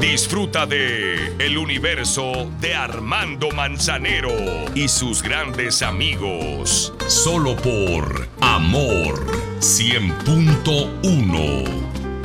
Disfruta de El universo de Armando Manzanero y sus grandes amigos. Solo por Amor 100.1.